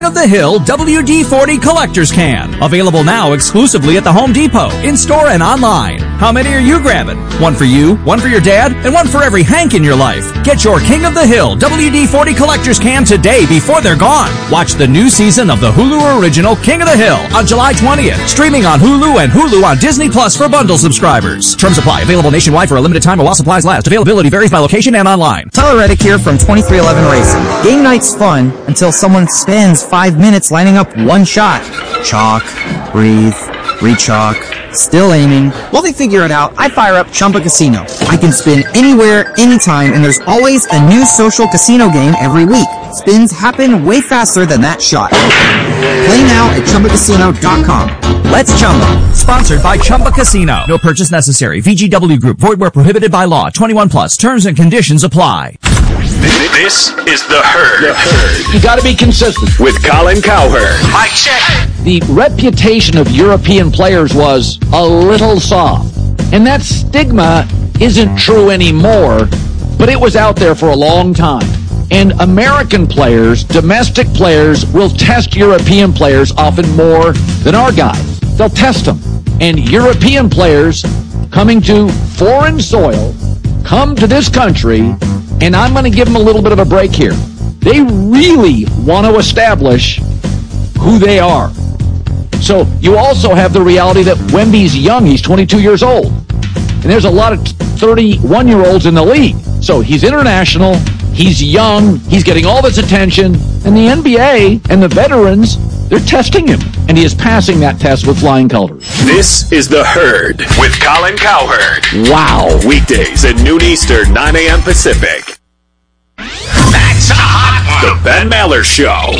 of the Hill WD-40 Collector's Can. Available now exclusively at the Home Depot, in-store and online. How many are you grabbing? One for you, one for your dad, and one for every Hank in your life. Get your King of the Hill WD-40 Collector's Can today before they're gone. Watch the new season of the Hulu original King of the Hill on July 20th. Streaming on Hulu and Hulu on Disney Plus for bundle subscribers. Terms apply. Available nationwide for a limited time while supplies last. Availability varies by location and online. Tyler Reddick here from 2311 Racing. Game night's fun until someone spends 5 minutes lining up one shot. Chalk, breathe, re-chalk, still aiming. While they figure it out, I fire up Chumba Casino. I can spin anywhere, anytime, and there's always a new social casino game every week. Spins happen way faster than that shot. Play now at ChumbaCasino.com. Let's Chumba. Sponsored by Chumba Casino. No purchase necessary. VGW Group. Void where prohibited by law. 21 plus. Terms and conditions apply. This is The Herd. The Herd. You gotta be consistent. With Colin Cowherd. Mic check. The reputation of European players was a little soft. And that stigma isn't true anymore, but it was out there for a long time. And American players, domestic players, will test European players often more than our guys. They'll test them. And European players coming to foreign soil come to this country, and I'm going to give them a little bit of a break here. They really want to establish who they are. So you also have the reality that Wemby's young. He's 22 years old. And there's a lot of 31-year-olds in the league. So he's international. He's young. He's getting all this attention. And the NBA and the veterans, they're testing him. And he is passing that test with flying colors. This is The Herd with Colin Cowherd. Wow. Weekdays at noon Eastern, 9 a.m. Pacific. That's a hot one. The Ben Maller Show.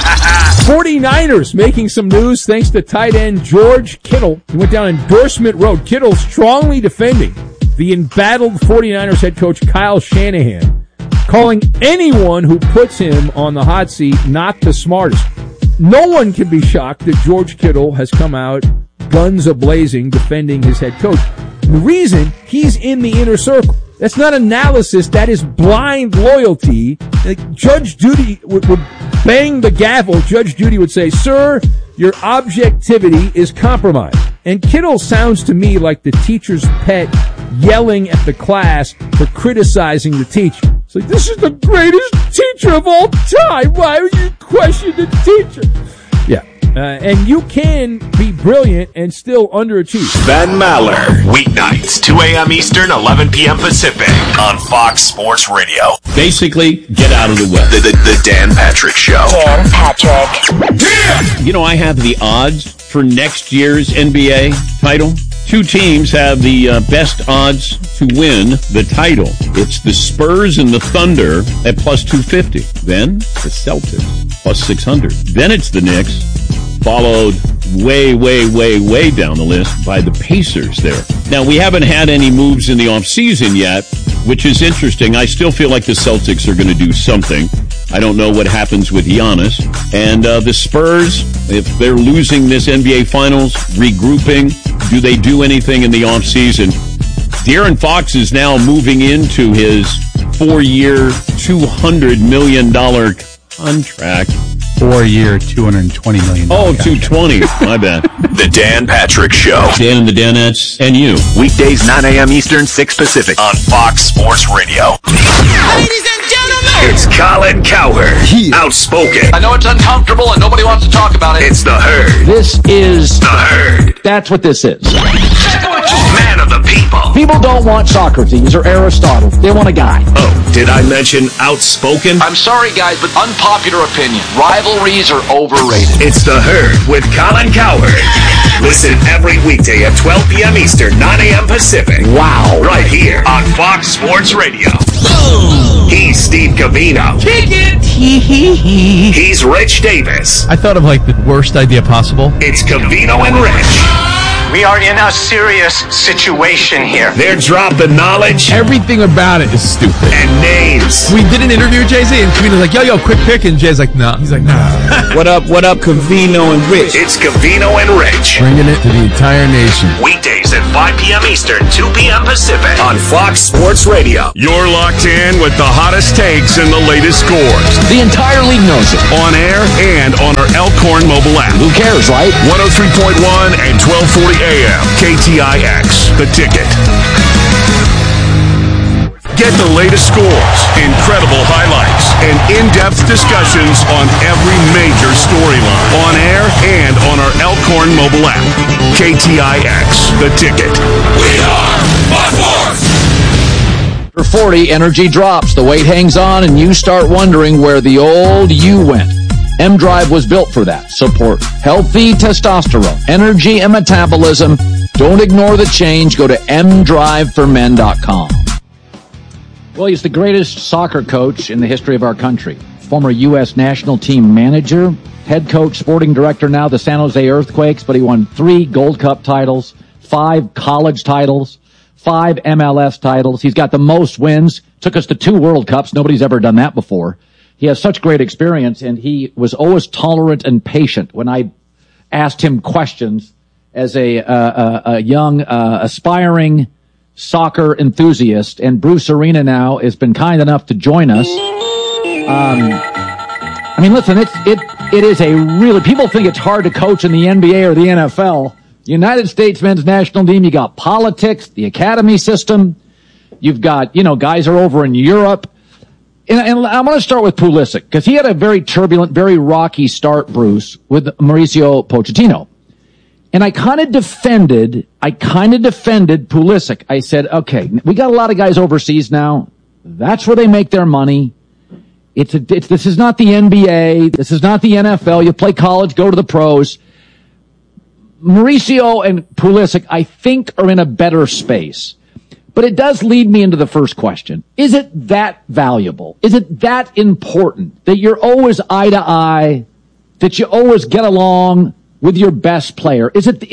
49ers making some news thanks to tight end George Kittle. He went down endorsement road. Kittle strongly defending the embattled 49ers head coach Kyle Shanahan, calling anyone who puts him on the hot seat not the smartest. No one can be shocked that George Kittle has come out guns a-blazing defending his head coach. The reason, he's in the inner circle. That's not analysis. That is blind loyalty. Like Judge Judy would bang the gavel. Judge Judy would say, "Sir, your objectivity is compromised." And Kittle sounds to me like the teacher's pet yelling at the class for criticizing the teacher. It's like, this is the greatest teacher of all time. Why would you question the teacher? Yeah. And you can be brilliant and still underachieve. Ben Maller. Weeknights, 2 a.m. Eastern, 11 p.m. Pacific on Fox Sports Radio. Basically, get out of the way. The Dan Patrick Show. Dan Patrick. Yeah! You know, I have the odds for next year's NBA title. Two teams have the best odds to win the title. It's the Spurs and the Thunder at plus 250. Then the Celtics plus 600. Then it's the Knicks, followed way down the list by the Pacers there. Now, we haven't had any moves in the offseason yet, which is interesting. I still feel like the Celtics are going to do something. I don't know what happens with Giannis. And the Spurs, if they're losing this NBA Finals, regrouping, do they do anything in the offseason? De'Aaron Fox is now moving into his 4-year, $200 million contract. 4-year, $220 million. Oh, 220. My bad. The Dan Patrick Show. Dan and the Danettes and you. Weekdays, 9 a.m. Eastern, 6 Pacific on Fox Sports Radio. Ladies and gentlemen, it's Colin Cowherd. Outspoken. I know it's uncomfortable and nobody wants to talk about it. It's The Herd. This is The Herd. That's what this is. Man of the people. People don't want Socrates or Aristotle. They want a guy. Oh, did I mention outspoken? I'm sorry, guys, but unpopular opinion. Rivalries are overrated. It's The Herd with Colin Cowherd. Listen every weekday at 12 p.m. Eastern, 9 a.m. Pacific. Wow. Right here on Fox Sports Radio. He's Steve Covino. He's Rich Davis. I thought of like the worst idea possible. It's Covino and Rich. We are in a serious situation here. They're dropping knowledge Everything about it is stupid. and names. We did an interview with Jay-Z, and Cavino's like, yo, quick pick, and Jay's like, no. He's like, nah. What up, Cavino and Rich? It's Cavino and Rich. Bringing it to the entire nation. Weekdays at 5 p.m. Eastern, 2 p.m. Pacific on Fox Sports Radio. You're locked in with the hottest takes and the latest scores. The entire league knows it. On air and on our Elkhorn mobile app. Who cares, right? 103.1 and 1240 AM. KTIX. The Ticket. Get the latest scores, incredible highlights, and in-depth discussions on every major storyline. On air and on our Elkhorn mobile app. KTIX. The Ticket. We are Fox Sports! For 40, energy drops, the weight hangs on, and you start wondering where the old you went. M-Drive was built for that. Support healthy testosterone, energy, and metabolism. Don't ignore the change. Go to mdriveformen.com. Well, he's the greatest soccer coach in the history of our country. Former U.S. national team manager, head coach, sporting director now, the San Jose Earthquakes, but he won 3 Gold Cup titles, 5 college titles, 5 MLS titles. He's got the most wins. Took us to 2 World Cups. Nobody's ever done that before. He has such great experience, and he was always tolerant and patient when I asked him questions as a young, aspiring soccer enthusiast. And Bruce Arena now has been kind enough to join us. I mean, listen, it is a really, people think it's hard to coach in the NBA or the NFL. United States men's national team, you got politics, the academy system. You've got, guys are over in Europe. And I'm going to start with Pulisic, because he had a very turbulent, very rocky start, Bruce, with Mauricio Pochettino. And I kind of defended Pulisic. I said, okay, we got a lot of guys overseas now. That's where they make their money. This is not the NBA. This is not the NFL. You play college, go to the pros. Mauricio and Pulisic, I think, are in a better space. But it does lead me into the first question. Is it that valuable? Is it that important that you're always eye to eye, that you always get along with your best player?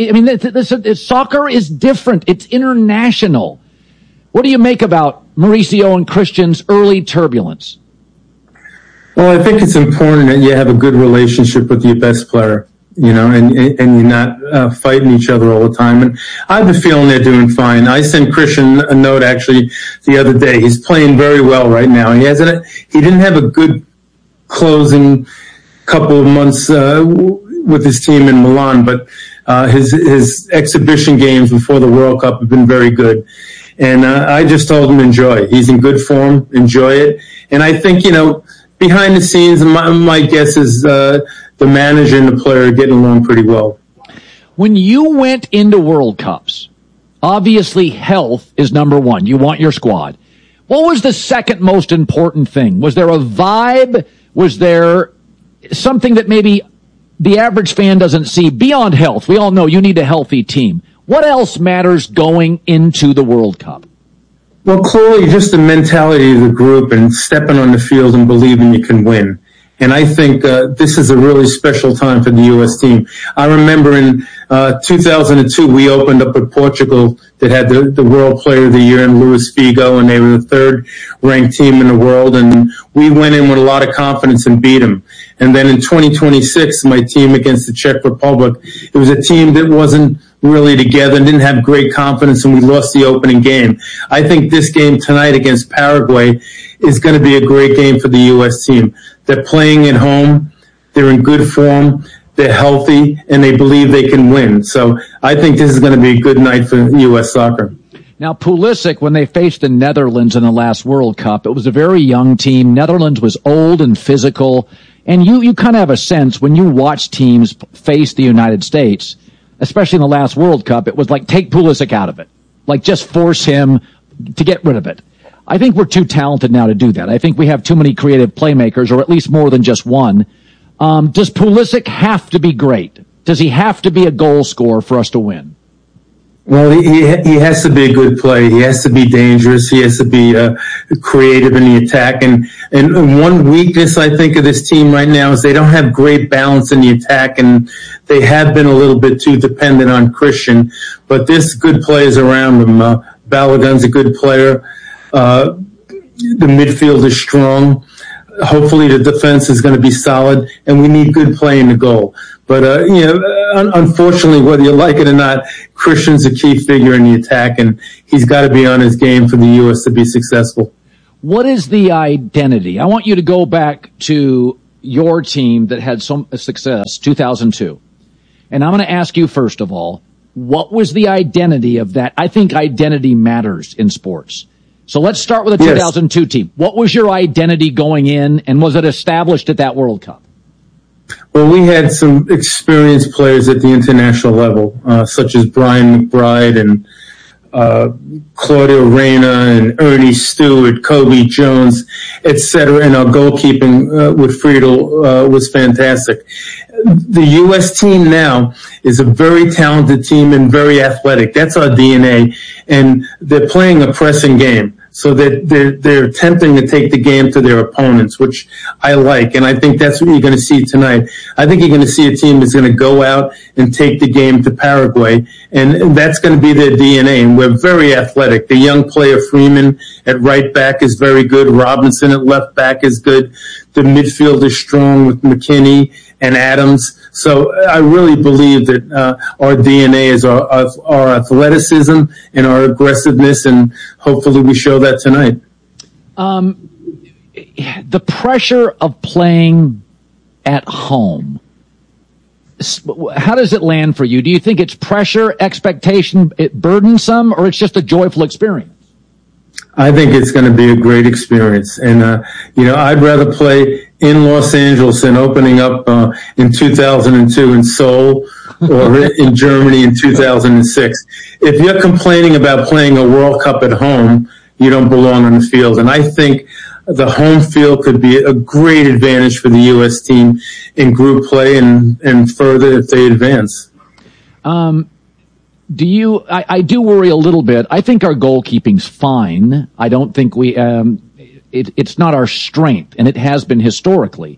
Soccer is different. It's international. What do you make about Mauricio and Christian's early turbulence? Well, I think it's important that you have a good relationship with your best player. And you're not fighting each other all the time. And I have a feeling they're doing fine. I sent Christian a note actually the other day. He's playing very well right now. He didn't have a good closing couple of months with his team in Milan, but his exhibition games before the World Cup have been very good. And I just told him enjoy. He's in good form. Enjoy it. And I think behind the scenes, my guess is the manager and the player are getting along pretty well. When you went into World Cups, obviously health is number one. You want your squad. What was the second most important thing? Was there a vibe? Was there something that maybe the average fan doesn't see beyond health? We all know you need a healthy team. What else matters going into the World Cup? Well, clearly just the mentality of the group and stepping on the field and believing you can win. And I think this is a really special time for the U.S. team. I remember in 2002, we opened up with Portugal that had the World Player of the Year in Luis Figo, and they were the 3rd-ranked team in the world. And we went in with a lot of confidence and beat them. And then in 2026, my team against the Czech Republic, it was a team that wasn't really together and didn't have great confidence, and we lost the opening game. I think this game tonight against Paraguay is going to be a great game for the U.S. team. They're playing at home. They're in good form. They're healthy, and they believe they can win. So I think this is going to be a good night for U.S. soccer. Now, Pulisic, when they faced the Netherlands in the last World Cup, it was a very young team. Netherlands was old and physical. And you kind of have a sense when you watch teams face the United States, especially in the last World Cup, it was like take Pulisic out of it. Like just force him to get rid of it. I think we're too talented now to do that. I think we have too many creative playmakers, or at least more than just one. Does Pulisic have to be great? Does he have to be a goal scorer for us to win? Well, he has to be a good player. He has to be dangerous. He has to be creative in the attack. And one weakness, I think, of this team right now is they don't have great balance in the attack, and they have been a little bit too dependent on Christian. But there's good players around him. Balogun's a good player. The midfield is strong. Hopefully the defense is going to be solid, and we need good play in the goal. But, unfortunately, whether you like it or not, Christian's a key figure in the attack, and he's got to be on his game for the U.S. to be successful. What is the identity? I want you to go back to your team that had some success, 2002. And I'm going to ask you, first of all, what was the identity of that? I think identity matters in sports. So let's start with the 2002 team. What was your identity going in, and was it established at that World Cup? Well, we had some experienced players at the international level, such as Brian McBride and Claudio Reyna and Ernie Stewart, Kobe Jones, etc. And our goalkeeping with Friedel was fantastic. The U.S. team now is a very talented team and very athletic. That's our DNA. And they're playing a pressing game. So that they're attempting to take the game to their opponents, which I like. And I think that's what you're going to see tonight. I think you're going to see a team that's going to go out and take the game to Paraguay. And that's going to be their DNA. And we're very athletic. The young player Freeman at right back is very good. Robinson at left back is good. The midfield is strong with McKinney and Adams. So I really believe that our DNA is our athleticism and our aggressiveness, and hopefully we show that tonight. The pressure of playing at home, how does it land for you? Do you think it's pressure, expectation, burdensome, or it's just a joyful experience? I think it's going to be a great experience. And, I'd rather play in Los Angeles than opening up in 2002 in Seoul or in Germany in 2006. If you're complaining about playing a World Cup at home, you don't belong on the field. And I think the home field could be a great advantage for the U.S. team in group play and further if they advance. I do worry a little bit. I think our goalkeeping's fine. I don't think it's not our strength, and it has been historically.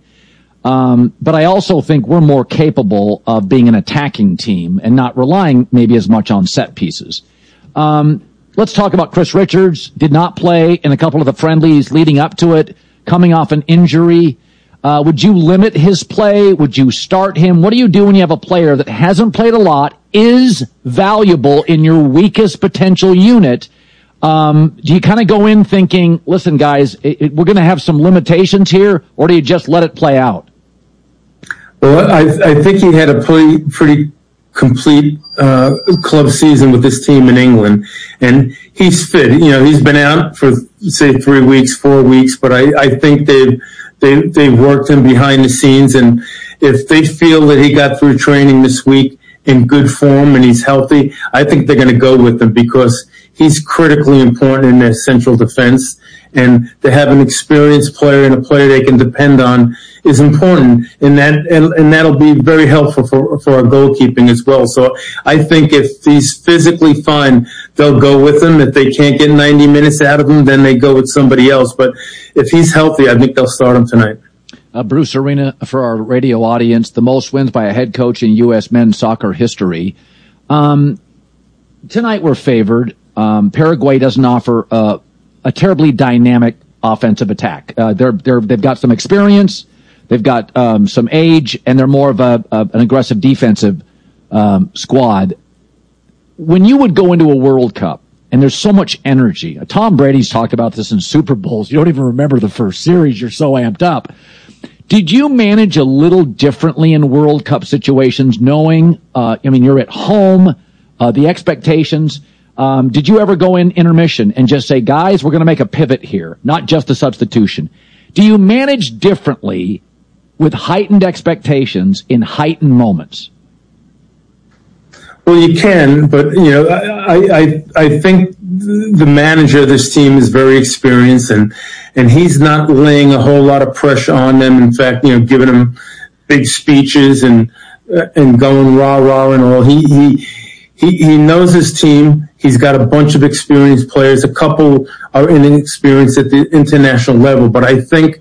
But I also think we're more capable of being an attacking team and not relying maybe as much on set pieces. Let's talk about Chris Richards. Did not play in a couple of the friendlies leading up to it, coming off an injury. Would you limit his play? Would you start him? What do you do when you have a player that hasn't played a lot, is valuable in your weakest potential unit? Do you kind of go in thinking, listen, guys, we're going to have some limitations here, or do you just let it play out? Well, I think he had a pretty complete club season with this team in England, and he's fit. He's been out for, say, 3 weeks, 4 weeks, but I think they've worked him behind the scenes, and if they feel that he got through training this week in good form and he's healthy, I think they're going to go with him because he's critically important in their central defense, and to have an experienced player and a player they can depend on is important, and that'll be very helpful for our goalkeeping as well. So I think if he's physically fine, they'll go with him. If they can't get 90 minutes out of him, then they go with somebody else. But if he's healthy, I think they'll start him tonight. Bruce Arena, for our radio audience, the most wins by a head coach in U.S. men's soccer history. Tonight we're favored. Paraguay doesn't offer a terribly dynamic offensive attack. They've got some experience, they've got some age, and they're more of an aggressive defensive squad. When you would go into a World Cup, and there's so much energy. Tom Brady's talked about this in Super Bowls. You don't even remember the first series. You're so amped up. Did you manage a little differently in World Cup situations, knowing, you're at home, the expectations? Did you ever go in intermission and just say, guys, we're going to make a pivot here, not just a substitution? Do you manage differently with heightened expectations in heightened moments? Well, you can, but I think the manager of this team is very experienced, and he's not laying a whole lot of pressure on them. In fact, giving them big speeches and going rah rah and all. he knows his team. He's got a bunch of experienced players. A couple are inexperienced at the international level, but I think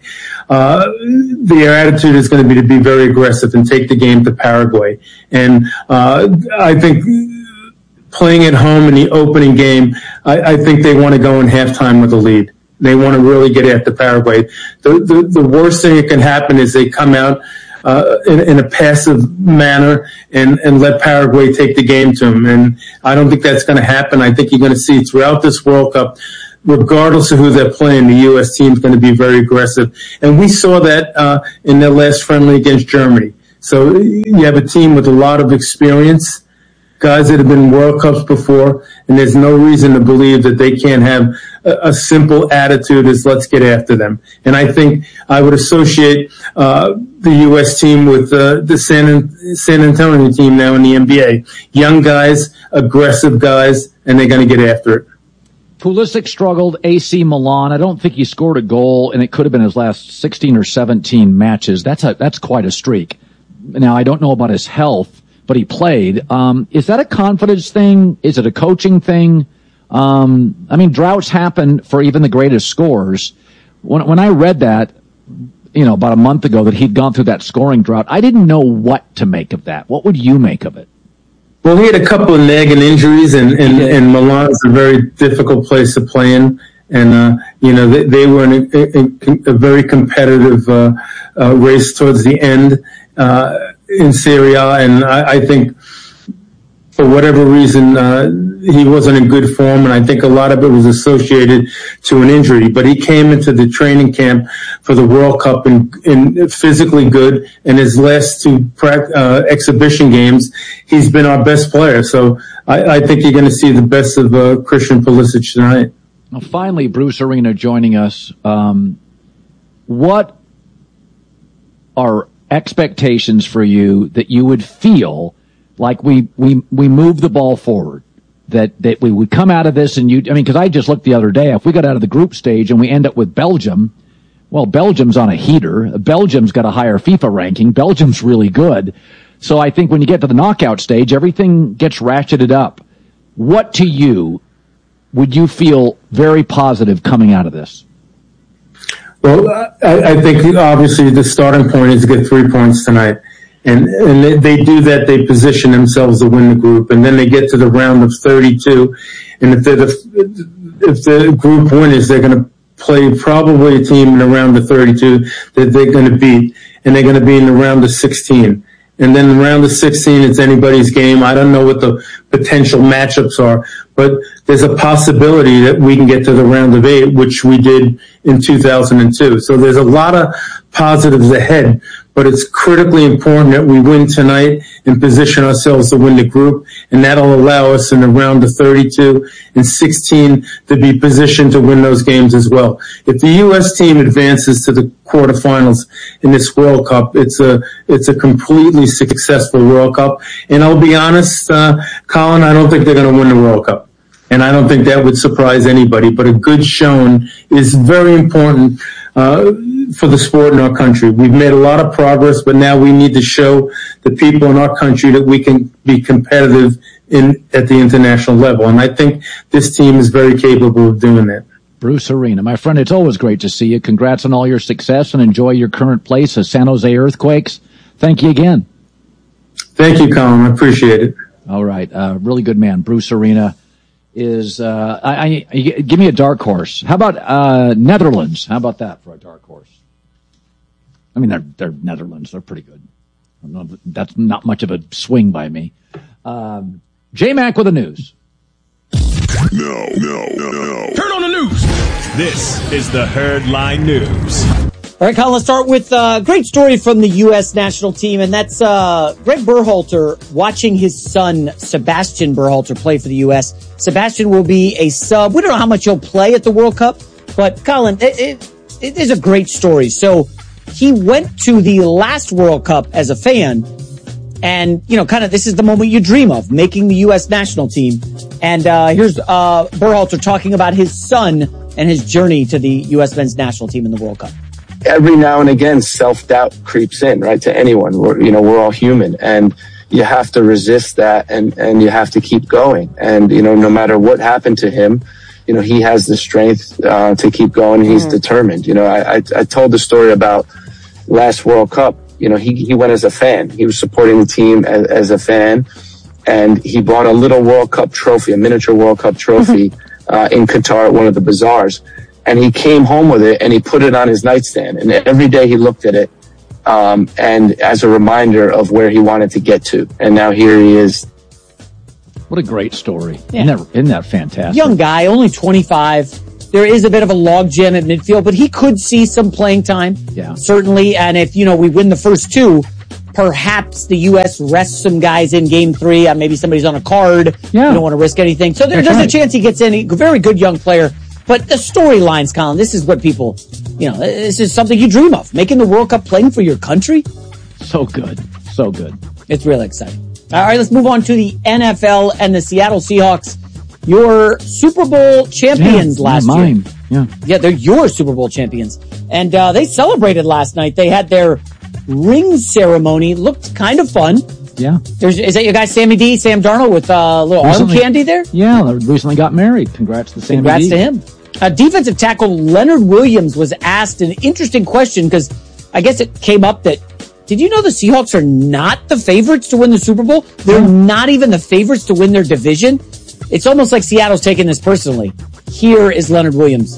their attitude is going to be very aggressive and take the game to Paraguay. And I think playing at home in the opening game, I think they want to go in halftime with a lead. They want to really get after Paraguay. The worst thing that can happen is they come out in a passive manner and let Paraguay take the game to them. And I don't think that's going to happen. I think you're going to see throughout this World Cup, regardless of who they're playing, the U.S. team is going to be very aggressive. And we saw that in their last friendly against Germany. So you have a team with a lot of experience, guys that have been in World Cups before, and there's no reason to believe that they can't have a simple attitude as let's get after them. And I think I would associate the U.S. team with the San Antonio team now in the NBA. Young guys, aggressive guys, and they're going to get after it. Pulisic struggled, AC Milan. I don't think he scored a goal, and it could have been his last 16 or 17 matches. That's quite a streak. Now, I don't know about his health, but he played. Is that a confidence thing? Is it a coaching thing? Droughts happen for even the greatest scorers. When I read that, about a month ago that he'd gone through that scoring drought, I didn't know what to make of that. What would you make of it? Well, he had a couple of nagging injuries, and Milan is a very difficult place to play in. And, they were in a very competitive race towards the end in Serie A. And I think for whatever reason, he wasn't in good form, and I think a lot of it was associated to an injury. But he came into the training camp for the World Cup in physically good, and his last two exhibition games, he's been our best player. So I think you're going to see the best of Christian Pulisic tonight. Well, finally, Bruce Arena joining us. What are expectations for you that you would feel like we move the ball forward? That we would come out of this and because I just looked the other day, if we got out of the group stage and we end up with Belgium, well, Belgium's on a heater. Belgium's got a higher FIFA ranking. Belgium's really good. So I think when you get to the knockout stage, everything gets ratcheted up. What to you would you feel very positive coming out of this? Well, I think obviously the starting point is to get 3 points tonight. And they do that. They position themselves to win the group, and then they get to the round of 32. And if the group winners, they're going to play probably a team in the round of 32 that they're going to beat, and they're going to be in the round of 16. And then the round of 16, it's anybody's game. I don't know what the potential matchups are, but there's a possibility that we can get to the round of 8, which we did in 2002. So there's a lot of positives ahead, but it's critically important that we win tonight and position ourselves to win the group, and that'll allow us in the round of 32 and 16 to be positioned to win those games as well. If the U.S. team advances to the quarterfinals in this World Cup, it's a completely successful World Cup. And I'll be honest, Colin, I don't think they're going to win the World Cup. And I don't think that would surprise anybody, but a good showing is very important for the sport in our country. We've made a lot of progress, but now we need to show the people in our country that we can be competitive at the international level. And I think this team is very capable of doing that. Bruce Arena, my friend, it's always great to see you. Congrats on all your success and enjoy your current place, the San Jose Earthquakes. Thank you again. Thank you, Colin. I appreciate it. All right. Really good man. Bruce Arena is, give me a dark horse. How about Netherlands? How about that for a dark horse? I mean, they're Netherlands. They're pretty good. That's not much of a swing by me. J-Mac with the news. No. Heard on the news. This is the Herd Line News. All right, Colin, let's start with a great story from the U.S. national team, and that's Greg Berhalter watching his son, Sebastian Berhalter, play for the U.S. Sebastian will be a sub. We don't know how much he'll play at the World Cup, but, Colin, it is a great story. So he went to the last World Cup as a fan, and, this is the moment you dream of, making the U.S. national team. And here's Berhalter talking about his son and his journey to the U.S. men's national team in the World Cup. Every now and again, self-doubt creeps in, right, to anyone. We're all human. And, you have to resist that and you have to keep going. And, no matter what happened to him, he has the strength to keep going. He's determined. I told the story about last World Cup. He went as a fan. He was supporting the team as a fan, and he bought a little World Cup trophy, a miniature World Cup trophy in Qatar at one of the bazaars. And he came home with it and he put it on his nightstand. And every day he looked at it and as a reminder of where he wanted to get to. And now here he is. What a great story. Yeah. Isn't that fantastic? Young guy, only 25. There is a bit of a logjam at midfield, but he could see some playing time. Yeah. Certainly. And if, we win the first two, perhaps the U.S. rests some guys in game 3. Maybe somebody's on a card. Yeah. You don't want to risk anything. So there's a chance he gets in. He's a very good young player. But the storylines, Colin, this is what people, this is something you dream of. Making the World Cup, playing for your country. So good. So good. It's really exciting. All right, let's move on to the NFL and the Seattle Seahawks. Your Super Bowl champions last year. Yeah, they're your Super Bowl champions. And they celebrated last night. They had their ring ceremony. Looked kind of fun. Yeah. Is that your guy Sam Darnold with a little arm candy there? Yeah, they recently got married. Congrats to Sammy D. Congrats to him. Defensive tackle Leonard Williams was asked an interesting question because I guess it came up that, did you know the Seahawks are not the favorites to win the Super Bowl? They're not even the favorites to win their division. It's almost like Seattle's taking this personally. Here is Leonard Williams.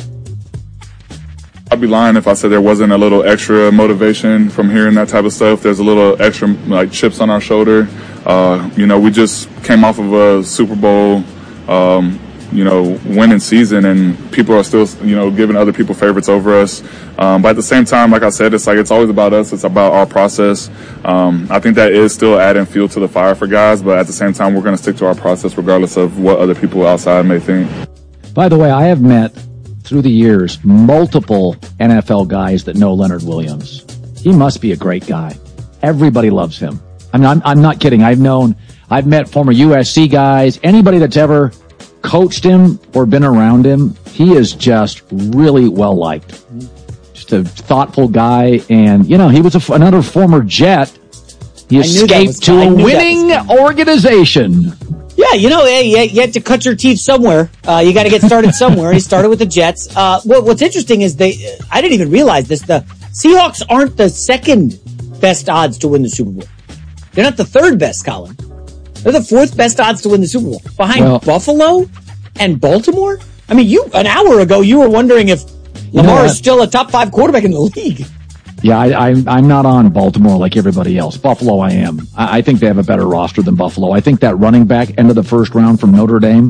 I'd be lying if I said there wasn't a little extra motivation from hearing that type of stuff. There's a little extra chips on our shoulder. We just came off of a Super Bowl, winning season, and people are still, giving other people favorites over us. But at the same time, like I said, it's always about us. It's about our process. I think that is still adding fuel to the fire for guys, but at the same time, we're going to stick to our process regardless of what other people outside may think. By the way, I have met through the years multiple NFL guys that know Leonard Williams. He must be a great guy. Everybody loves him. I mean, I'm not kidding. I've met former USC guys, anybody that's ever coached him or been around him. He is just really well liked. Just a thoughtful guy, and he was another former Jet. He escaped to a winning organization. Yeah, you had to cut your teeth somewhere. You got to get started somewhere. He started with the Jets. What's interesting is I didn't even realize this. The Seahawks aren't the second best odds to win the Super Bowl. They're not the third best, Colin. They're the fourth best odds to win the Super Bowl. Behind Buffalo and Baltimore? I mean, an hour ago, you were wondering if Lamar is still a top 5 quarterback in the league. Yeah, I'm not on Baltimore like everybody else. Buffalo I am. I think they have a better roster than Buffalo. I think that running back end of the first round from Notre Dame,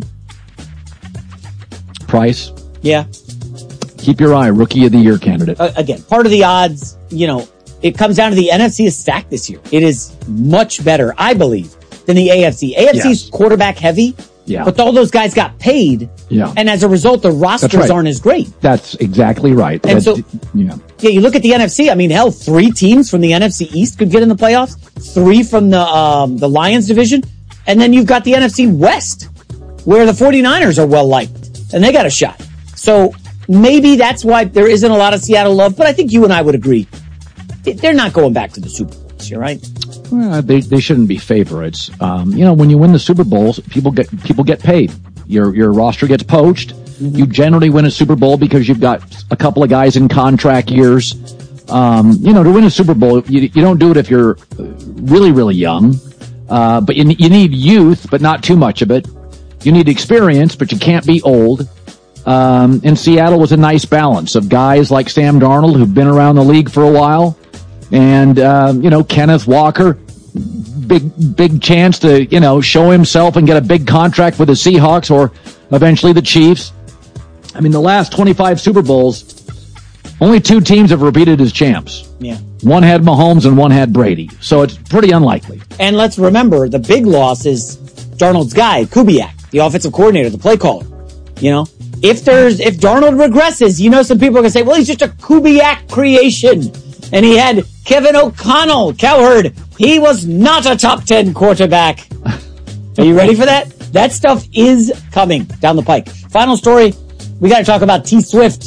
Price. Yeah. Keep your eye, Rookie of the Year candidate. Again, part of the odds, it comes down to the NFC is stacked this year. It is much better, I believe, than the AFC. AFC's quarterback heavy. Yeah. But all those guys got paid. Yeah. And as a result, the rosters aren't as great. That's exactly right. And you look at the NFC. I mean, hell, 3 teams from the NFC East could get in the playoffs. 3 from the Lions division. And then you've got the NFC West, where the 49ers are well liked. And they got a shot. So maybe that's why there isn't a lot of Seattle love. But I think you and I would agree. They're not going back to the Super Bowl this year, right? Well, they shouldn't be favorites. When you win the Super Bowls, people get paid. Your roster gets poached. Mm-hmm. You generally win a Super Bowl because you've got a couple of guys in contract years. To win a Super Bowl, you don't do it if you're really, really young. But you need youth, but not too much of it. You need experience, but you can't be old. And Seattle was a nice balance of guys like Sam Darnold, who've been around the league for a while. And, Kenneth Walker, big chance to, show himself and get a big contract with the Seahawks or eventually the Chiefs. I mean, the last 25 Super Bowls, only 2 teams have repeated as champs. Yeah. One had Mahomes and one had Brady. So it's pretty unlikely. And let's remember, the big loss is Darnold's guy, Kubiak, the offensive coordinator, the play caller. If Darnold regresses, some people are going to say, well, he's just a Kubiak creation. And he had Kevin O'Connell, Cowherd. He was not a top 10 quarterback. Are you ready for that? That stuff is coming down the pike. Final story, we got to talk about T Swift.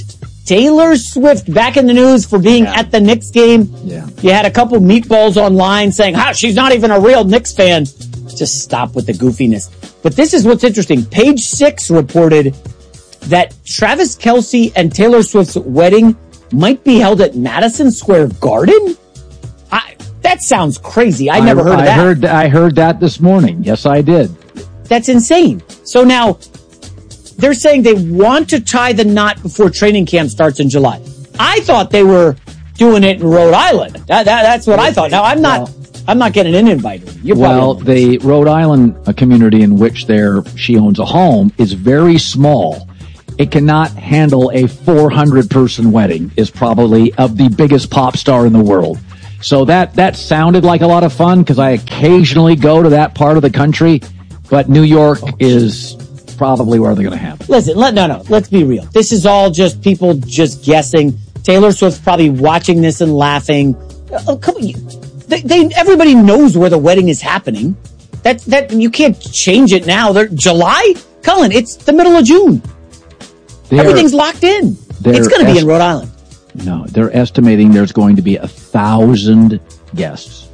Taylor Swift back in the news for being at the Knicks game. Yeah. You had a couple meatballs online saying, she's not even a real Knicks fan. Just stop with the goofiness. But this is what's interesting. Page 6 reported that Travis Kelce and Taylor Swift's wedding might be held at Madison Square Garden? That sounds crazy. I never heard of that. I heard that this morning. Yes, I did. That's insane. So now they're saying they want to tie the knot before training camp starts in July. I thought they were doing it in Rhode Island. That's what I thought. Now I'm not getting an invite. The Rhode Island community in which she owns a home is very small. It cannot handle a 400-person wedding. Is probably of the biggest pop star in the world. So that sounded like a lot of fun because I occasionally go to that part of the country, but New York is probably where they're going to have it. Listen, let's be real. This is all just people just guessing. Taylor Swift's probably watching this and laughing. Everybody knows where the wedding is happening. That you can't change it now. July? Cullen, it's the middle of June. Everything's locked in. It's going to be in Rhode Island. No, they're estimating there's going to be 1,000 guests.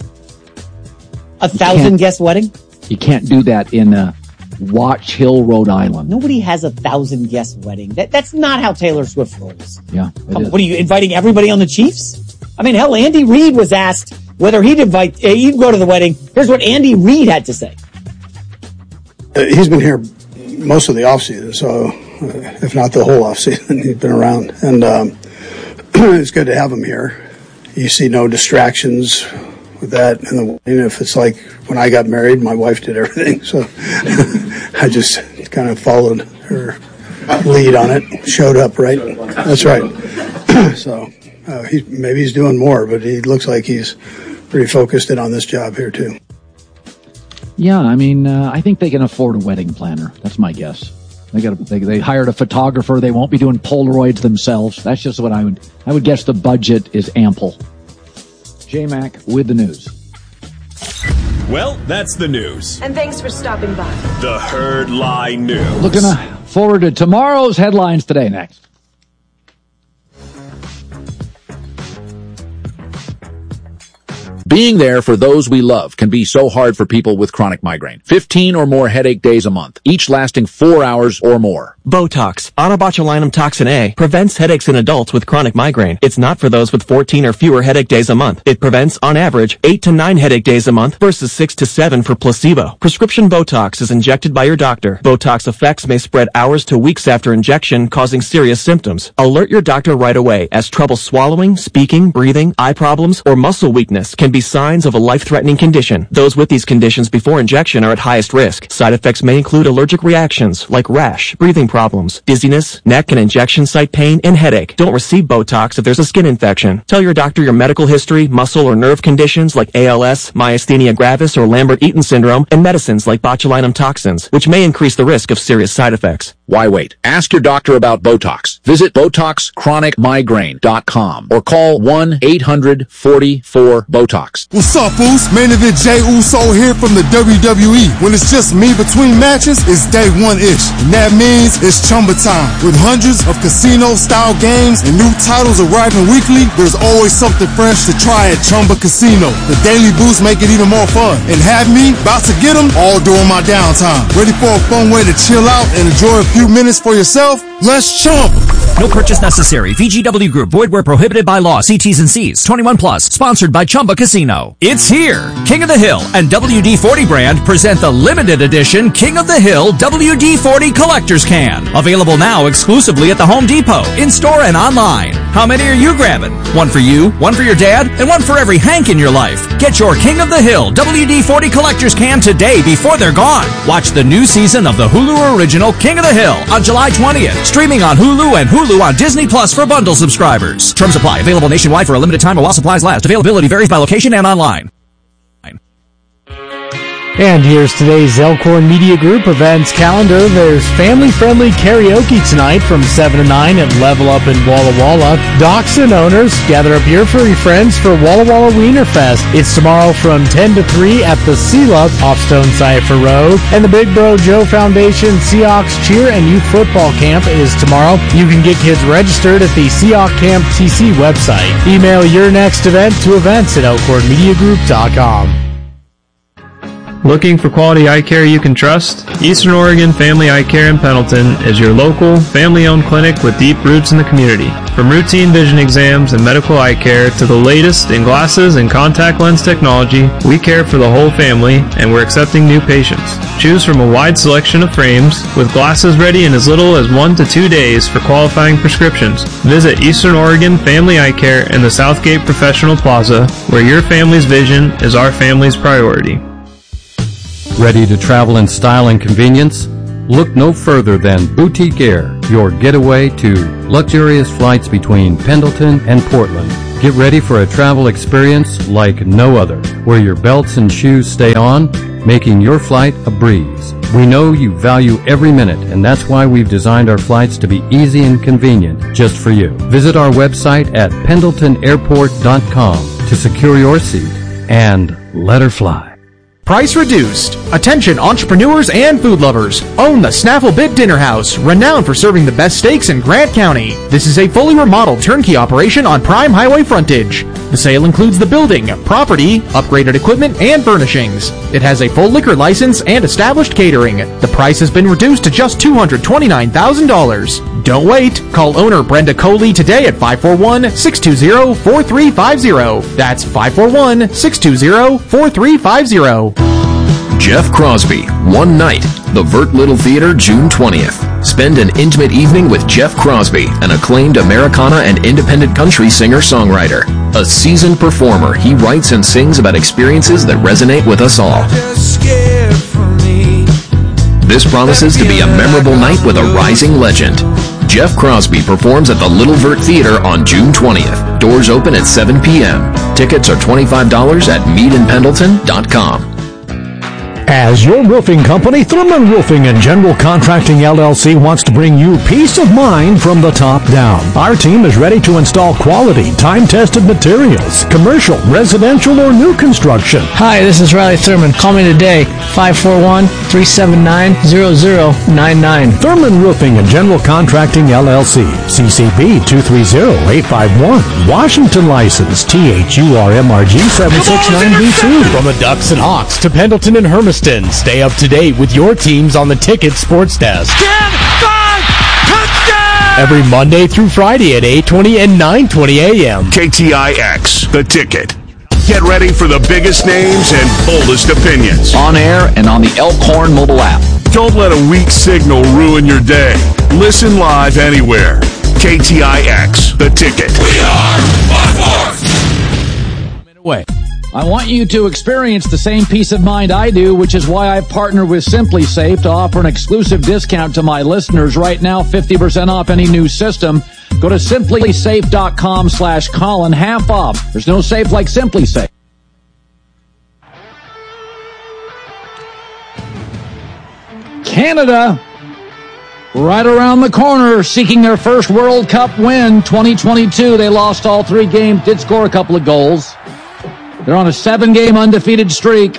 1,000 guest wedding? You can't do that in Watch Hill, Rhode Island. Nobody has 1,000 guest wedding. That's not how Taylor Swift rolls. Yeah. What are you inviting everybody on the Chiefs? I mean, hell, Andy Reid was asked whether he'd go to the wedding. Here's what Andy Reid had to say. He's been here most of the offseason, so if not the whole offseason, he's been around. And it's good to have him here. You see no distractions with that. And if it's like when I got married, my wife did everything. So I just kind of followed her lead on it, showed up, right? That's right. So maybe he's doing more, but he looks like he's pretty focused in on this job here too. Yeah, I mean, I think they can afford a wedding planner. That's my guess. They hired a photographer. They won't be doing Polaroids themselves. That's just what I would guess the budget is ample. J-Mac with the news. Well, that's the news. And thanks for stopping by. The Herd Lie News. Looking forward to tomorrow's headlines today next. Being there for those we love can be so hard for people with chronic migraine. 15 or more headache days a month, each lasting 4 hours or more. Botox, onabotulinum toxin A, prevents headaches in adults with chronic migraine. It's not for those with 14 or fewer headache days a month. It prevents, on average, 8 to 9 headache days a month versus 6 to 7 for placebo. Prescription Botox is injected by your doctor. Botox effects may spread hours to weeks after injection, causing serious symptoms. Alert your doctor right away, as trouble swallowing, speaking, breathing, eye problems, or muscle weakness can be signs of a life-threatening condition. Those with these conditions before injection are at highest risk. Side effects may include allergic reactions like rash, breathing problems, dizziness, neck and injection site pain, and headache. Don't receive Botox if there's a skin infection. Tell your doctor your medical history, muscle or nerve conditions like ALS, myasthenia gravis, or Lambert-Eaton syndrome, and medicines like botulinum toxins, which may increase the risk of serious side effects. Why wait? Ask your doctor about Botox. Visit BotoxChronicMigraine.com or call 1-800-44-BOTOX. What's up, Uso? Main event Jey Uso here from the WWE. When it's just me between matches, it's day one-ish. And that means it's Chumba time. With hundreds of casino-style games and new titles arriving weekly, there's always something fresh to try at Chumba Casino. The daily boosts make it even more fun. And have me about to get them all during my downtime. Ready for a fun way to chill out and enjoy a few minutes for yourself? Let's chump! No purchase necessary. VGW Group. Void where prohibited by law. See T's and C's. 21 plus. Sponsored by Chumba Casino. It's here. King of the Hill and WD-40 brand present the limited edition King of the Hill WD-40 Collector's Can. Available now exclusively at the Home Depot, in-store and online. How many are you grabbing? One for you, one for your dad, and one for every Hank in your life. Get your King of the Hill WD-40 Collector's Can today before they're gone. Watch the new season of the Hulu original King of the Hill on July 20th. Streaming on Hulu and Hulu on Disney Plus for bundle subscribers. Terms apply. Available nationwide for a limited time or while supplies last. Availability varies by location and online. And here's today's Elkhorn Media Group events calendar. There's family-friendly karaoke tonight from 7 to 9 at Level Up in Walla Walla. Dachshund owners, gather up your furry friends for Walla Walla Wiener Fest. It's tomorrow from 10 to 3 at the Sea-Lup off Stone Cipher Road. And the Big Bro Joe Foundation Seahawks Cheer and Youth Football Camp is tomorrow. You can get kids registered at the Seahawk Camp TC website. Email your next event to events@elkhornmediagroup.com. Looking for quality eye care you can trust? Eastern Oregon Family Eye Care in Pendleton is your local, family-owned clinic with deep roots in the community. From routine vision exams and medical eye care to the latest in glasses and contact lens technology, we care for the whole family, and we're accepting new patients. Choose from a wide selection of frames, with glasses ready in as little as 1 to 2 days for qualifying prescriptions. Visit Eastern Oregon Family Eye Care in the Southgate Professional Plaza, where your family's vision is our family's priority. Ready to travel in style and convenience? Look no further than Boutique Air, your getaway to luxurious flights between Pendleton and Portland. Get ready for a travel experience like no other, where your belts and shoes stay on, making your flight a breeze. We know you value every minute, and that's why we've designed our flights to be easy and convenient just for you. Visit our website at pendletonairport.com to secure your seat and let her fly. Price reduced. Attention entrepreneurs and food lovers. Own the Snaffle Bit Dinner House, renowned for serving the best steaks in Grant County. This is a fully remodeled turnkey operation on prime highway frontage. The sale includes the building, property, upgraded equipment, and furnishings. It has a full liquor license and established catering. The price has been reduced to just $229,000. Don't wait. Call owner Brenda Coley today at 541-620-4350. That's 541-620-4350. Jeff Crosby, One Night, the Vert Little Theater, June 20th. Spend an intimate evening with Jeff Crosby, an acclaimed Americana and independent country singer-songwriter. A seasoned performer, he writes and sings about experiences that resonate with us all. This promises to be a memorable night with a rising legend. Jeff Crosby performs at the Little Vert Theater on June 20th. Doors open at 7 p.m. Tickets are $25 at meetinpendleton.com. As your roofing company, Thurman Roofing and General Contracting LLC wants to bring you peace of mind from the top down. Our team is ready to install quality, time-tested materials, commercial, residential, or new construction. Hi, this is Riley Thurman. Call me today, 541-379-0099. Thurman Roofing and General Contracting LLC, CCB 230851, Washington license, THURMRG 769B2. From the Ducks and Hawks to Pendleton and Hermiston, stay up to date with your teams on the Ticket Sports Desk. 10-5 touchdown! Every Monday through Friday at 8:20 and 9:20 a.m. KTIX, The Ticket. Get ready for the biggest names and boldest opinions. On air and on the Elkhorn mobile app. Don't let a weak signal ruin your day. Listen live anywhere. KTIX, The Ticket. We are by force. Away. I want you to experience the same peace of mind I do, which is why I've partnered with Simply Safe to offer an exclusive discount to my listeners right now, 50% off any new system. Go to simplysafe.com/Colin, half off. There's no safe like Simply Safe. Canada, right around the corner, seeking their first World Cup win, 2022. They lost all 3 games, did score a couple of goals. They're on a 7-game undefeated streak.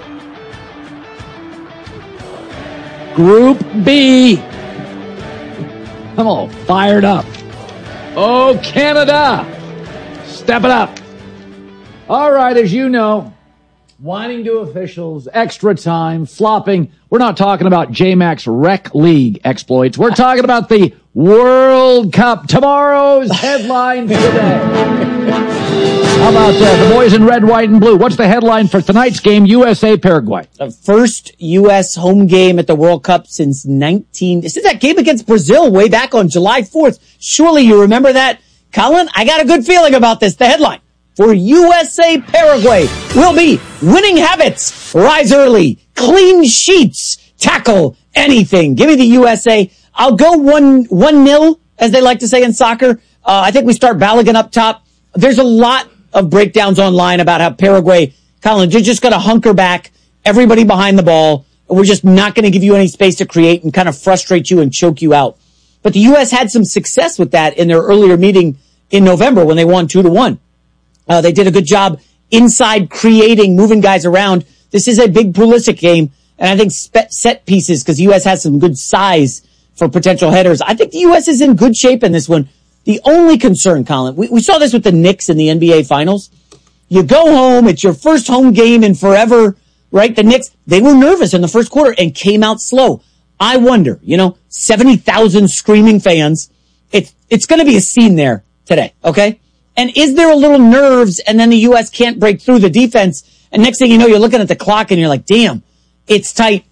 Group B. I'm all fired up. Oh, Canada. Step it up. All right, as you know, whining to officials, extra time, flopping. We're not talking about J-Max Rec League exploits. We're talking about the World Cup. Tomorrow's headline today. How about the boys in red, white, and blue? What's the headline for tonight's game, USA-Paraguay? The first U.S. home game at the World Cup since that game against Brazil way back on July 4th. Surely you remember that. Colin, I got a good feeling about this. The headline for USA-Paraguay will be winning habits, rise early, clean sheets, tackle anything. Give me the USA. I'll go 1-0, as they like to say in soccer. I think we start Balogun up top. There's a lot of breakdowns online about how Paraguay, Colin, you're just going to hunker back everybody behind the ball. We're just not going to give you any space to create and kind of frustrate you and choke you out. But the U.S. had some success with that in their earlier meeting in November when they won 2-1. They did a good job inside creating, moving guys around. This is a big Pulisic game, and I think set pieces, because the U.S. has some good size for potential headers. I think the U.S. is in good shape in this one. The only concern, Colin, we saw this with the Knicks in the NBA Finals. You go home, it's your first home game in forever, right? The Knicks, they were nervous in the first quarter and came out slow. I wonder, 70,000 screaming fans. It's going to be a scene there today, okay? And is there a little nerves and then the U.S. can't break through the defense? And next thing you know, you're looking at the clock and you're like, damn, it's tight.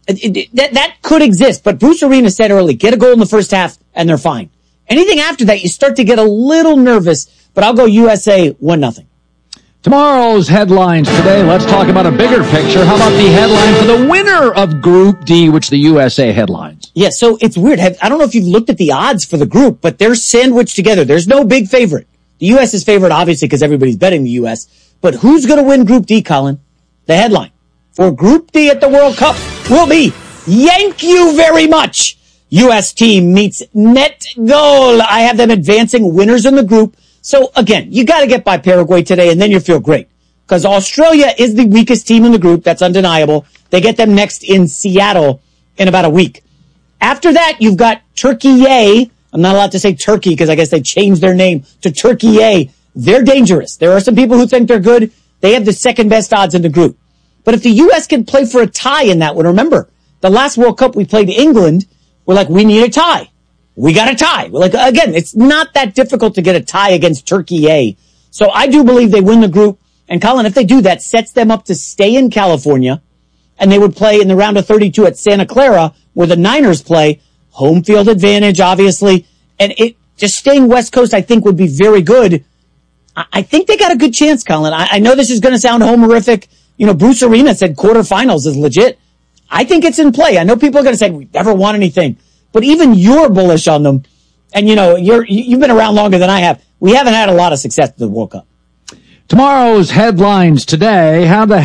That could exist. But Bruce Arena said early, get a goal in the first half and they're fine. Anything after that, you start to get a little nervous. But I'll go USA 1-0. Tomorrow's headlines today, let's talk about a bigger picture. How about the headline for the winner of Group D, which the USA headlines? Yeah, so it's weird. I don't know if you've looked at the odds for the group, but they're sandwiched together. There's no big favorite. The U.S. is favored, obviously, because everybody's betting the U.S. But who's going to win Group D, Colin? The headline for Group D at the World Cup will be, "Yank you very much. U.S. team meets net goal." I have them advancing winners in the group. So, again, you got to get by Paraguay today, and then you'll feel great. Because Australia is the weakest team in the group. That's undeniable. They get them next in Seattle in about a week. After that, you've got Turkey. I'm not allowed to say Turkey because I guess they changed their name to Turkey. They're dangerous. There are some people who think they're good. They have the second best odds in the group. But if the U.S. can play for a tie in that one, remember, the last World Cup we played England, we're like, we need a tie. We got a tie. We're like, again, it's not that difficult to get a tie against Turkey. So I do believe they win the group. And Colin, if they do, that sets them up to stay in California. And they would play in the round of 32 at Santa Clara, where the Niners play. Home field advantage, obviously. And just staying West Coast, I think, would be very good. I think they got a good chance, Colin. I know this is going to sound homerific. Bruce Arena said quarterfinals is legit. I think it's in play. I know people are going to say, we never won anything. But even you're bullish on them. And, you've been around longer than I have. We haven't had a lot of success at the World Cup. Tomorrow's headlines today. How about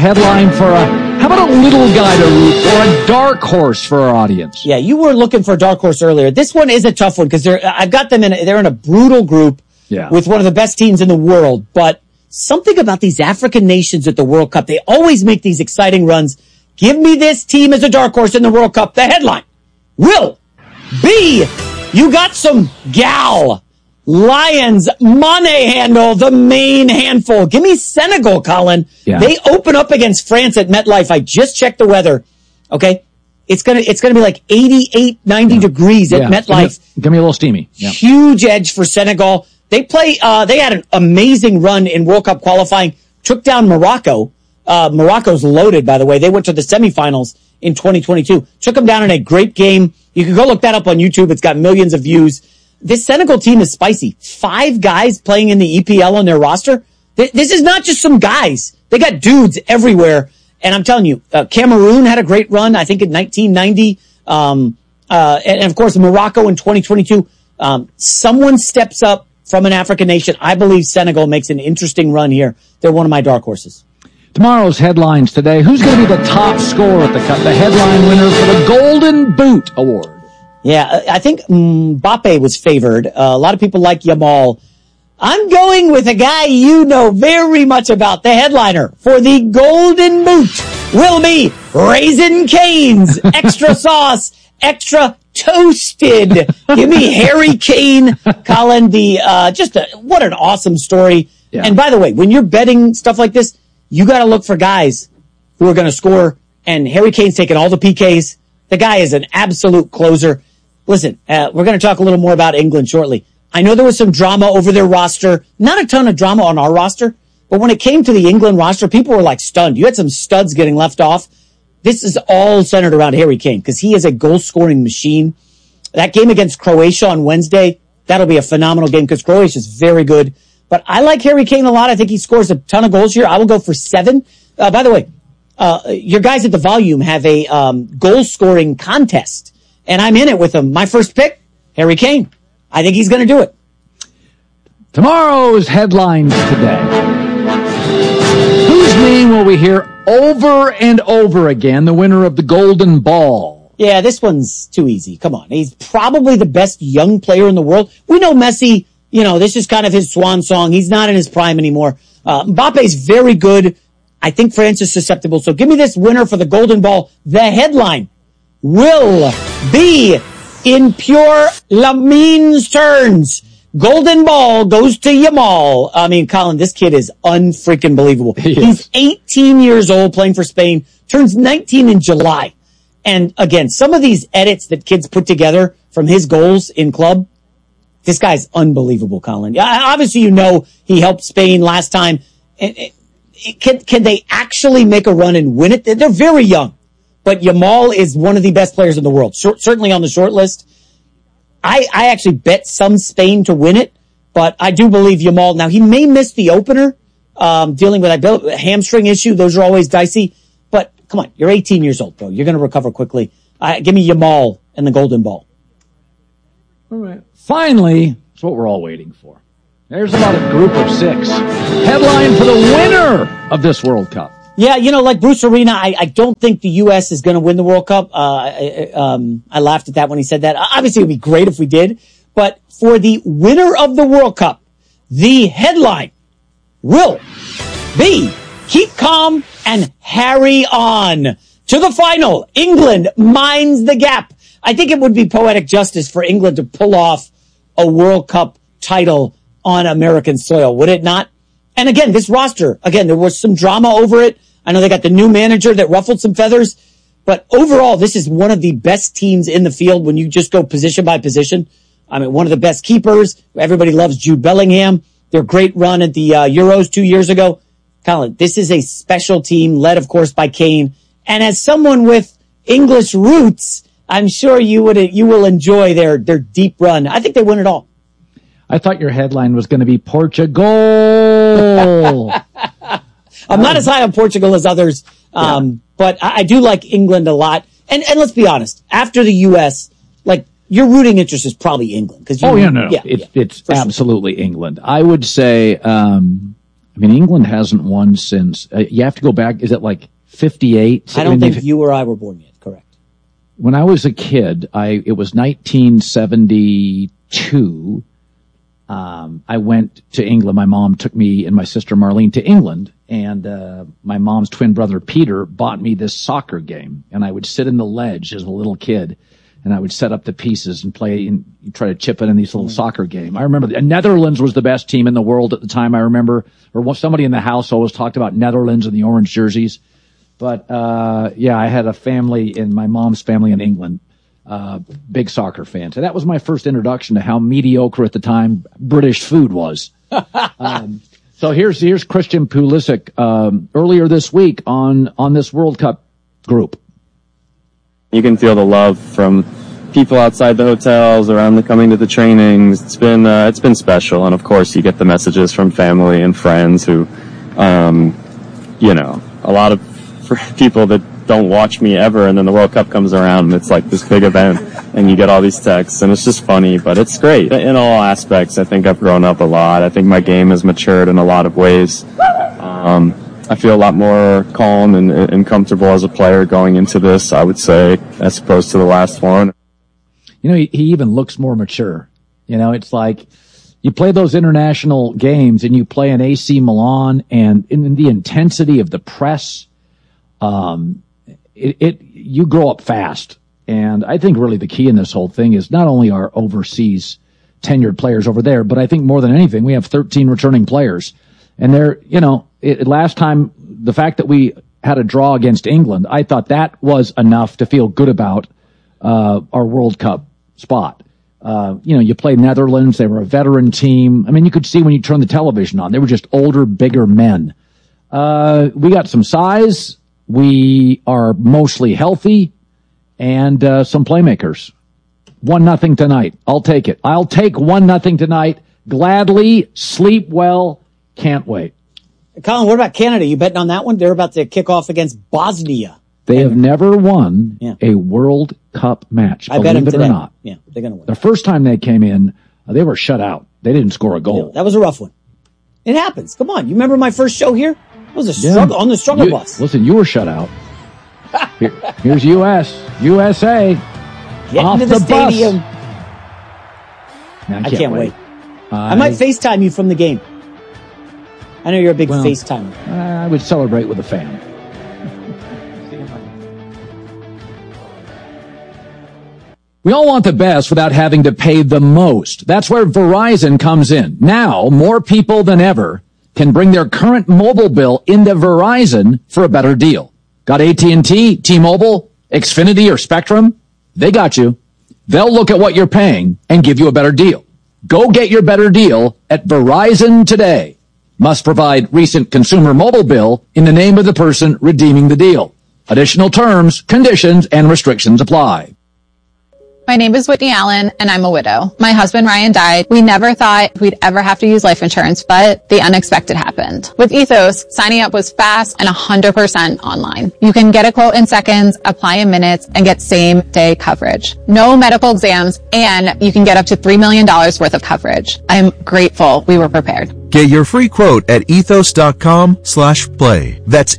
a little guy to root or a dark horse for our audience? Yeah, you were looking for a dark horse earlier. This one is a tough one because I've got them they're in a brutal group with one of the best teams in the world. But something about these African nations at the World Cup, they always make these exciting runs. Give me this team as a dark horse in the World Cup. The headline will be, you got some gal. Lions, Mane handle, the main handful. Give me Senegal, Colin. Yeah. They open up against France at MetLife. I just checked the weather. Okay. It's gonna be like 88, 90 degrees at MetLife. Give me a little steamy. Yeah. Huge edge for Senegal. They had an amazing run in World Cup qualifying. Took down Morocco. Morocco's loaded, by the way. They went to the semifinals in 2022. Took them down in a great game. You can go look that up on YouTube. It's got millions of views. This Senegal team is spicy. 5 guys playing in the EPL on their roster. This is not just some guys. They got dudes everywhere. And I'm telling you, Cameroon had a great run, I think, in 1990. And of course, Morocco in 2022. Someone steps up from an African nation. I believe Senegal makes an interesting run here. They're one of my dark horses. Tomorrow's headlines today. Who's going to be the top scorer at the Cup? The headline winner for the Golden Boot Award. Yeah, I think Mbappe was favored. A lot of people like Yamal. I'm going with a guy you know very much about. The headliner for the Golden Boot will be Raisin Cane's extra sauce, extra toasted. Give me Harry Kane, Colin. What an awesome story. Yeah. And by the way, when you're betting stuff like this, you got to look for guys who are going to score. And Harry Kane's taking all the PKs. The guy is an absolute closer. Listen, we're going to talk a little more about England shortly. I know there was some drama over their roster. Not a ton of drama on our roster. But when it came to the England roster, people were like stunned. You had some studs getting left off. This is all centered around Harry Kane because he is a goal-scoring machine. That game against Croatia on Wednesday, that'll be a phenomenal game because Croatia is very good. But I like Harry Kane a lot. I think he scores a ton of goals here. I will go for 7. By the way, your guys at the Volume have a goal-scoring contest. And I'm in it with him. My first pick, Harry Kane. I think he's going to do it. Tomorrow's headlines today. Whose name will we hear over and over again the winner of the Golden Ball? Yeah, this one's too easy. Come on. He's probably the best young player in the world. We know Messi, this is kind of his swan song. He's not in his prime anymore. Mbappe's very good. I think France is susceptible. So give me this winner for the Golden Ball. The headline will be in pure Lamin's turns. Golden Ball goes to Yamal. I mean, Colin, this kid is unfreaking believable. He's 18 years old playing for Spain, turns 19 in July. And again, some of these edits that kids put together from his goals in club, this guy's unbelievable, Colin. Obviously, he helped Spain last time. Can they actually make a run and win it? They're very young, but Yamal is one of the best players in the world, certainly on the short list. I actually bet some Spain to win it, but I do believe Yamal. Now, he may miss the opener, dealing with a hamstring issue. Those are always dicey. But come on, you're 18 years old, bro. You're going to recover quickly. Give me Yamal and the Golden Ball. All right. Finally, it's what we're all waiting for. There's about a group of 6. Headline for the winner of this World Cup. Yeah, like Bruce Arena, I don't think the U.S. is going to win the World Cup. I laughed at that when he said that. Obviously, it would be great if we did. But for the winner of the World Cup, the headline will be keep calm and harry on. To the final, England minds the gap. I think it would be poetic justice for England to pull off a World Cup title on American soil, would it not? And again, this roster, there was some drama over it. I know they got the new manager that ruffled some feathers, but overall, this is one of the best teams in the field when you just go position by position. I mean, one of the best keepers. Everybody loves Jude Bellingham. Their great run at the Euros 2 years ago. Colin, this is a special team led, of course, by Kane. And as someone with English roots, I'm sure you will enjoy their deep run. I think they win it all. I thought your headline was going to be Portugal. I'm not as high on Portugal as others, but I do like England a lot. And let's be honest, after the U.S., your rooting interest is probably England. It's absolutely sure. England. I would say, England hasn't won since, you have to go back, is it 58? I don't think you or I were born yet, correct. When I was a kid, it was 1972. I went to England. My mom took me and my sister Marlene to England, and my mom's twin brother Peter bought me this soccer game, and I would sit in the ledge as a little kid, and I would set up the pieces and play and try to chip it in these little soccer game. I remember the Netherlands was the best team in the world at the time. I remember, or somebody in the house always talked about Netherlands and the orange jerseys. But I had a family in my mom's family in England. Big soccer fan. So that was my first introduction to how mediocre at the time British food was. So here's Christian Pulisic earlier this week on this World Cup group. You can feel the love from people outside the hotels, coming to the trainings. It's been special, and of course you get the messages from family and friends who, a lot of people that don't watch me ever, and then the World Cup comes around and it's like this big event and you get all these texts, and it's just funny, but it's great. In all aspects, I think I've grown up a lot. I think my game has matured in a lot of ways. I feel a lot more calm and comfortable as a player going into this, I would say, as opposed to the last one. He even looks more mature. It's like you play those international games and you play in AC Milan, and in the intensity of the press, you grow up fast. And I think really the key in this whole thing is not only our overseas tenured players over there, but I think more than anything, we have 13 returning players. And they're, last time, the fact that we had a draw against England, I thought that was enough to feel good about, our World Cup spot. You played Netherlands. They were a veteran team. I mean, you could see when you turned the television on, they were just older, bigger men. We got some size. We are mostly healthy, and some playmakers. 1-0 tonight. I'll take it. I'll take 1-0 tonight. Gladly. Sleep well. Can't wait. Colin, what about Canada? You betting on that one? They're about to kick off against Bosnia. They have never won a World Cup match. I bet them today. Believe it or not. Yeah, they're going to win. The first time they came in, they were shut out. They didn't score a goal. Yeah, that was a rough one. It happens. Come on. You remember my first show here? It was a struggle on the struggle bus. Listen, you were shut out. Here's USA. Get off into the bus. stadium. Man, I can't wait. I might FaceTime you from the game. I know you're a big FaceTimer. I would celebrate with a fan. We all want the best without having to pay the most. That's where Verizon comes in. Now, more people than ever can bring their current mobile bill into Verizon for a better deal. Got AT&T, T-Mobile, Xfinity, or Spectrum? They got you. They'll look at what you're paying and give you a better deal. Go get your better deal at Verizon today. Must provide recent consumer mobile bill in the name of the person redeeming the deal. Additional terms, conditions, and restrictions apply. My name is Whitney Allen, and I'm a widow. My husband, Ryan, died. We never thought we'd ever have to use life insurance, but the unexpected happened. With Ethos, signing up was fast and 100% online. You can get a quote in seconds, apply in minutes, and get same-day coverage. No medical exams, and you can get up to $3 million worth of coverage. I'm grateful we were prepared. Get your free quote at ethos.com/play. That's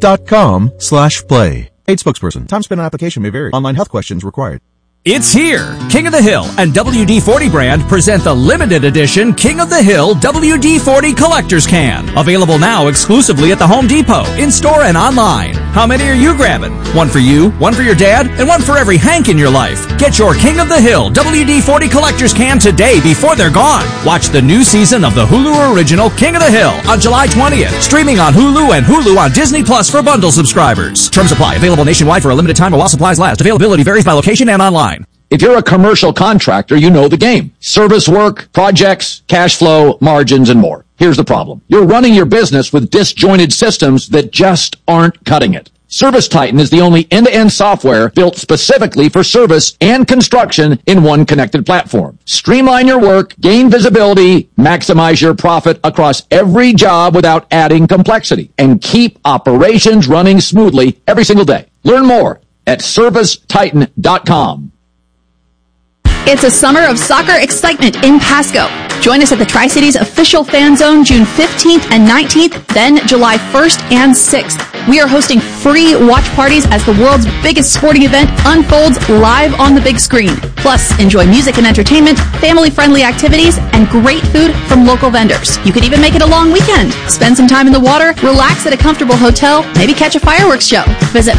ethos.com/play. Paid spokesperson. Time spent on application may vary. Online health questions required. It's here! King of the Hill and WD-40 brand present the limited edition King of the Hill WD-40 Collector's Can. Available now exclusively at the Home Depot, in-store and online. How many are you grabbing? One for you, one for your dad, and one for every Hank in your life. Get your King of the Hill WD-40 Collector's Can today before they're gone. Watch the new season of the Hulu original King of the Hill on July 20th. Streaming on Hulu and Hulu on Disney Plus for bundle subscribers. Terms apply. Available nationwide for a limited time while supplies last. Availability varies by location and online. If you're a commercial contractor, you know the game. Service work, projects, cash flow, margins, and more. Here's the problem. You're running your business with disjointed systems that just aren't cutting it. ServiceTitan is the only end-to-end software built specifically for service and construction in one connected platform. Streamline your work, gain visibility, maximize your profit across every job without adding complexity, and keep operations running smoothly every single day. Learn more at ServiceTitan.com. It's a summer of soccer excitement in Pasco. Join us at the Tri-Cities official fan zone June 15th and 19th, then July 1st and 6th. We are hosting free watch parties as the world's biggest sporting event unfolds live on the big screen. Plus, enjoy music and entertainment, family-friendly activities, and great food from local vendors. You could even make it a long weekend. Spend some time in the water, relax at a comfortable hotel, maybe catch a fireworks show. Visit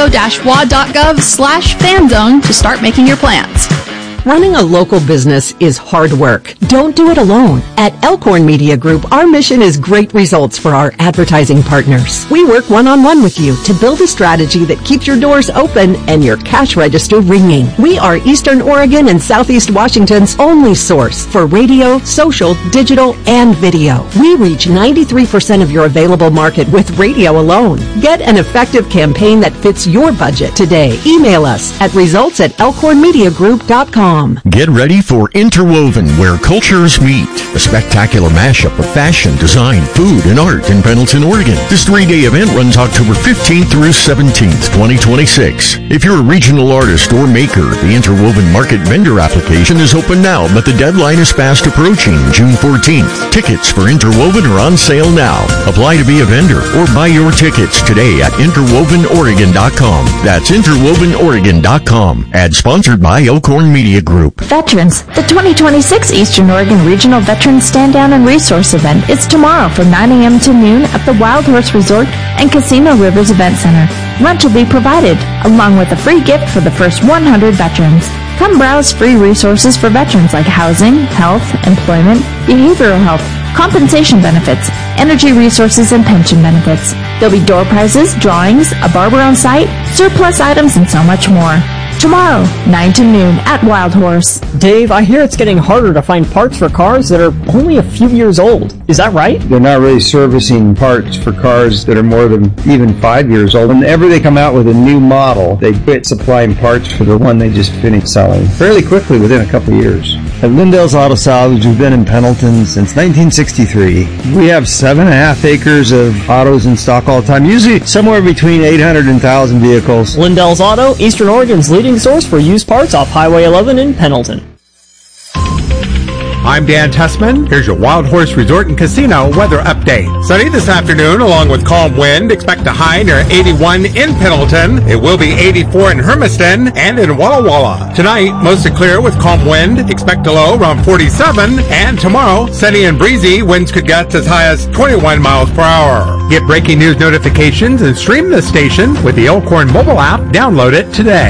pasco-wa.gov/fanzone to start making your plans. Running a local business is hard work. Don't do it alone. At Elkhorn Media Group, our mission is great results for our advertising partners. We work one-on-one with you to build a strategy that keeps your doors open and your cash register ringing. We are Eastern Oregon and Southeast Washington's only source for radio, social, digital, and video. We reach 93% of your available market with radio alone. Get an effective campaign that fits your budget today. Email us at results@elkhornmediagroup.com. Get ready for Interwoven, where cultures meet. A spectacular mashup of fashion, design, food, and art in Pendleton, Oregon. This 3-day event runs October 15th through 17th, 2026. If you're a regional artist or maker, the Interwoven Market vendor application is open now, but the deadline is fast approaching, June 14th. Tickets for Interwoven are on sale now. Apply to be a vendor or buy your tickets today at interwovenoregon.com. That's interwovenoregon.com. Ad sponsored by Elkhorn Media Group. Veterans, the 2026 Eastern Oregon Regional Veterans Stand Down and Resource Event is tomorrow from 9 a.m. to noon at the Wild Horse Resort and Casino Rivers Event Center. Lunch will be provided, along with a free gift for the first 100 veterans. Come browse free resources for veterans like housing, health, employment, behavioral health, compensation benefits, energy resources, and pension benefits. There'll be door prizes, drawings, a barber on site, surplus items, and so much more. Tomorrow, 9 to noon at Wild Horse. Dave, I hear it's getting harder to find parts for cars that are only a few years old. Is that right? They're not really servicing parts for cars that are more than even 5 years old. Whenever they come out with a new model, they quit supplying parts for the one they just finished selling fairly quickly within a couple of years. At Lindell's Auto Salvage, we've been in Pendleton since 1963. We have 7.5 acres of autos in stock all the time, usually somewhere between 800 and 1,000 vehicles. Lindell's Auto, Eastern Oregon's leading source for used parts off Highway 11 in Pendleton. I'm Dan Tessman. Here's your Wild Horse Resort and Casino weather update. Sunny this afternoon along with calm wind. Expect a high near 81 in Pendleton. It will be 84 in Hermiston and in Walla Walla. Tonight, mostly clear with calm wind. Expect a low around 47. And tomorrow, sunny and breezy. Winds could gust as high as 21 miles per hour. Get breaking news notifications and stream the station with the Elkhorn mobile app. Download it today.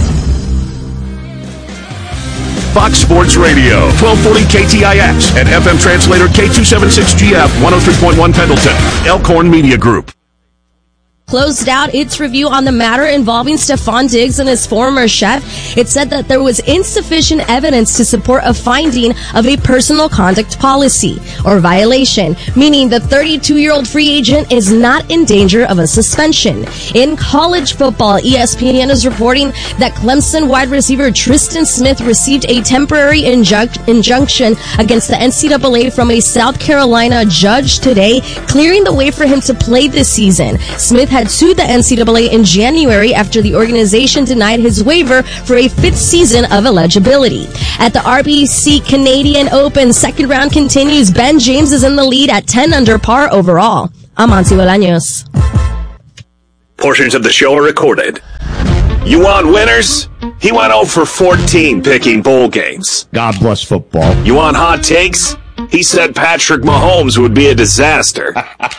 Fox Sports Radio, 1240 KTIX, and FM translator K276GF, 103.1 Pendleton, Elkhorn Media Group. Closed out its review on the matter involving Stephon Diggs and his former chef. It said that there was insufficient evidence to support a finding of a personal conduct policy or violation, meaning the 32-year-old free agent is not in danger of a suspension. In college football, ESPN is reporting that Clemson wide receiver Tristan Smith received a temporary injunction against the NCAA from a South Carolina judge today, clearing the way for him to play this season. Smith had sued the NCAA in January after the organization denied his waiver for a fifth season of eligibility. At the RBC Canadian Open, second round continues. Ben James is in the lead at 10 under par overall. I'm Monty Bolaños. Portions of the show are recorded. You want winners? He went 0 for 14 picking bowl games. God bless football. You want hot takes? He said Patrick Mahomes would be a disaster.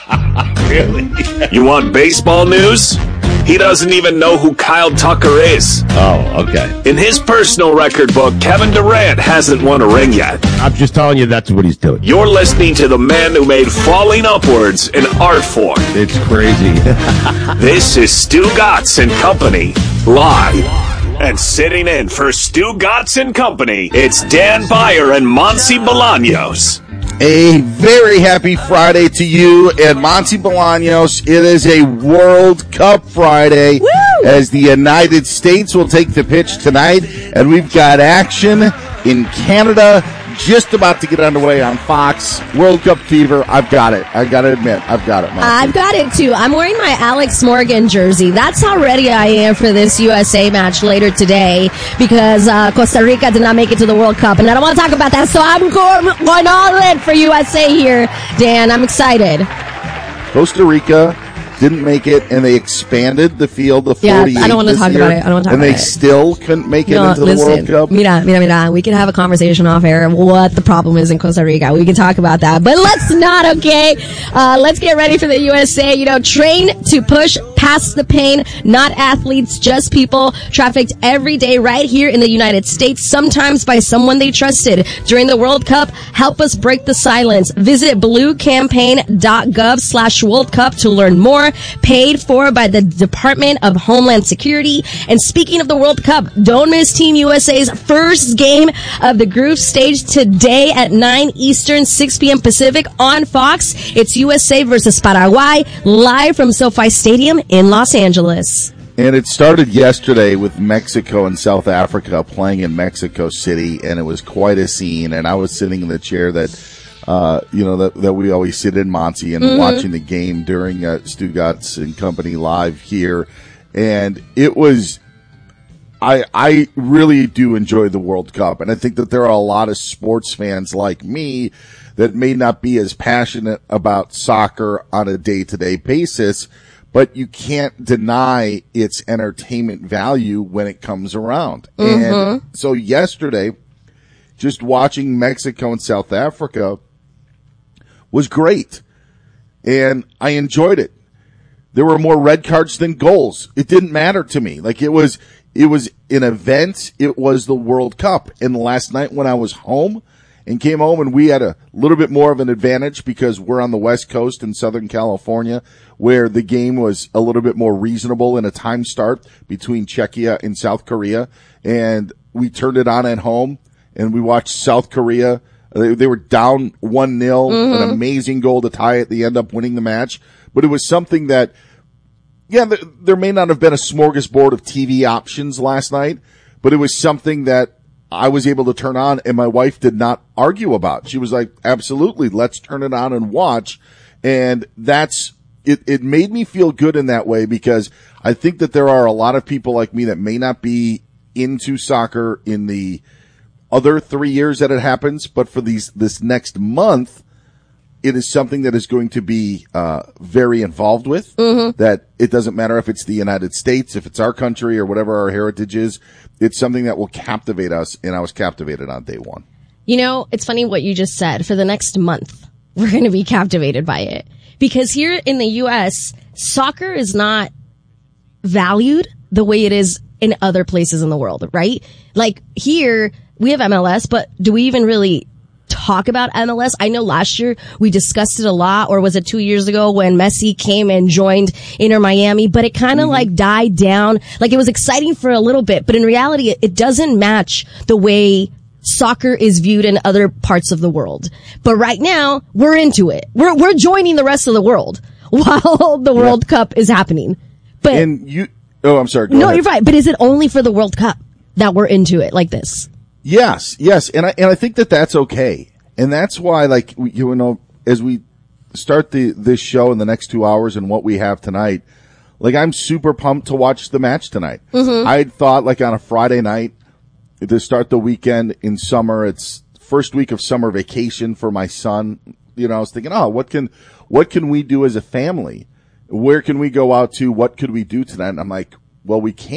Really? You want baseball news? He doesn't even know who Kyle Tucker is. Oh, okay. In his personal record book, Kevin Durant hasn't won a ring yet. I'm just telling you that's what he's doing. You're listening to the man who made falling upwards an art form. It's crazy. This is Stu Gatz and Company, live. And sitting in for Stu Gatz and Company, it's Dan Beyer and Monty Bolaños. A very happy Friday to you and Monty Bolaños. It is a World Cup Friday. Woo! As the United States will take the pitch tonight, and we've got action in Canada just about to get underway on Fox. World Cup fever. I've got it. I got to admit, I've got it, Monty. I've got it, too. I'm wearing my Alex Morgan jersey. That's how ready I am for this USA match later today because Costa Rica did not make it to the World Cup, and I don't want to talk about that, so I'm going all in for USA here, Dan. I'm excited. Costa Rica didn't make it, and they expanded the field to 48 I don't want to talk about it. And they still couldn't make it into the World Cup. Mira. We can have a conversation off air what the problem is in Costa Rica. We can talk about that, but let's not, okay? Let's get ready for the USA. Train to push past the pain, not athletes, just people trafficked every day right here in the United States, sometimes by someone they trusted. During the World Cup, help us break the silence. Visit bluecampaign.gov/World Cup to learn more. Paid for by the Department of Homeland Security. And speaking of the World Cup, don't miss Team USA's first game of the group stage today at 9 Eastern, 6 p.m. Pacific on Fox. It's USA versus Paraguay, live from SoFi Stadium in Los Angeles. And it started yesterday with Mexico and South Africa playing in Mexico City, and it was quite a scene. And I was sitting in the chair that that we always sit in, Monty, and watching the game during Stu Gatz and Company live here. And it was, I really do enjoy the World Cup. And I think that there are a lot of sports fans like me that may not be as passionate about soccer on a day-to-day basis, but you can't deny its entertainment value when it comes around. And so yesterday, just watching Mexico and South Africa was great, and I enjoyed it. There were more red cards than goals. It didn't matter to me. Like, it was an event. It was the World Cup. And last night when I was home and came home, and we had a little bit more of an advantage because we're on the West Coast in Southern California, where the game was a little bit more reasonable in a time start between Czechia and South Korea. And we turned it on at home, and we watched South Korea. They were down 1-0, an amazing goal to tie it. They end up winning the match. But it was something that, there may not have been a smorgasbord of TV options last night, but it was something that I was able to turn on, and my wife did not argue about. She was like, absolutely, let's turn it on and watch. And it made me feel good in that way, because I think that there are a lot of people like me that may not be into soccer in the other 3 years that it happens, but for this next month, it is something that is going to be very involved with. That it doesn't matter if it's the United States, if it's our country, or whatever our heritage is. It's something that will captivate us, and I was captivated on day one. You know, it's funny what you just said. For the next month, we're going to be captivated by it. Because here in the U.S., soccer is not valued the way it is in other places in the world, right? Like here, we have MLS, but do we even really talk about MLS? I know last year we discussed it a lot, or was it 2 years ago when Messi came and joined Inter Miami, but it kind of like died down. Like it was exciting for a little bit, but in reality, it doesn't match the way soccer is viewed in other parts of the world. But right now, we're into it. We're joining the rest of the world while the World Cup is happening. But I'm sorry. Go ahead. You're right. But is it only for the World Cup that we're into it like this? Yes, and I think that that's okay, and that's why, like, you know, as we start this show in the next 2 hours and what we have tonight, like, I'm super pumped to watch the match tonight. I thought, like, on a Friday night to start the weekend in summer, it's first week of summer vacation for my son. You know, I was thinking, what can we do as a family? Where can we go out to? What could we do tonight? And I'm like, well, we can't.